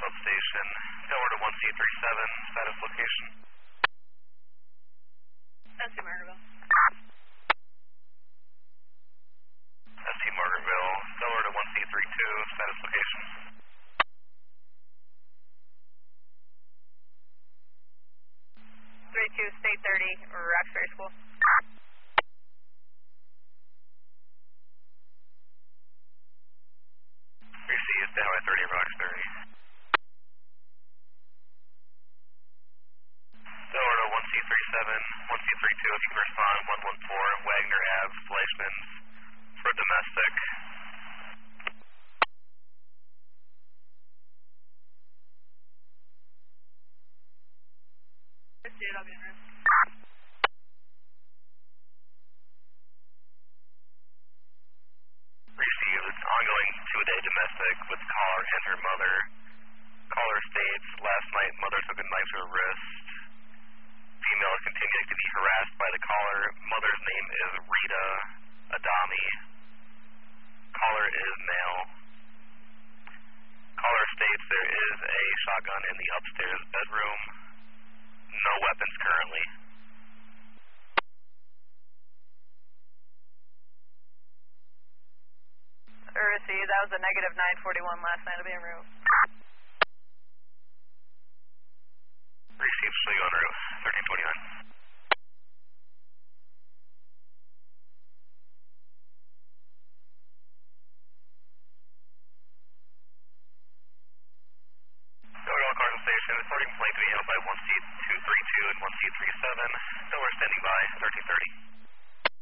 Outstation, Delaware to 1C37, status location. SC Margaretville. SC Margaretville, Delaware to 1C32, status location. 32, State 30, Roxbury School. Received, Highway 30, Roxbury. Delaware to 1C37, 1C32, if you can respond, 114, Wagner Ave, Fleischman's, for domestic. I'll be in room. Received, ongoing 2-day domestic with caller and her mother. Caller states, last night mother took a knife to her wrist. Female is continuing to be harassed by the caller. Mother's name is Rita Adami. Caller is male. Caller states there is a shotgun in the upstairs bedroom. No weapons currently. Received, that was a negative 941 last night. I'll be en route. Received, show you en route, 1329. Delaware Cars and Station, reporting complaint to be handled by 1C232 and 1C37. Delaware standing by, 1330.